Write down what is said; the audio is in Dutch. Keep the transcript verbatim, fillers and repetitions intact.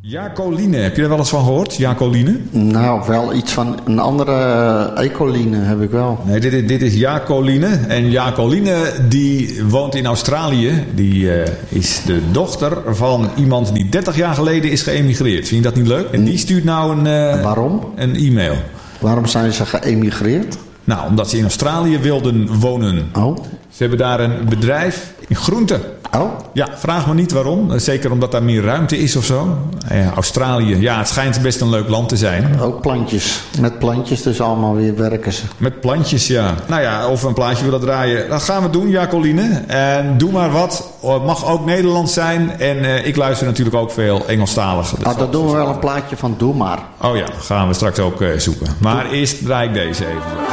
Jacoline, heb je er wel eens van gehoord? Jacoline? Nou, wel iets van een andere Ecoline heb ik wel. Nee, dit is, dit is Jacoline. En Jacoline die woont in Australië. Die uh, is de dochter van iemand die dertig jaar geleden is geëmigreerd. Vind je dat niet leuk? En die stuurt nou een, uh, Waarom? een e-mail. Waarom zijn ze geëmigreerd? Nou, omdat ze in Australië wilden wonen. Oh. Ze hebben daar een bedrijf in groenten. Oh? Ja, vraag me niet waarom. Zeker omdat daar meer ruimte is of zo. Ja, Australië, ja, het schijnt best een leuk land te zijn. Ook plantjes. Met plantjes dus allemaal weer werken ze. Met plantjes, ja. Nou ja, of we een plaatje willen draaien. Dat gaan we doen, Jacoline. En doe maar wat. Het mag ook Nederlands zijn. En uh, ik luister natuurlijk ook veel Engelstalig. Dat, oh, dat doen we wel een plaatje van Doe Maar. Oh ja, gaan we straks ook uh, zoeken. Maar eerst draai ik deze even.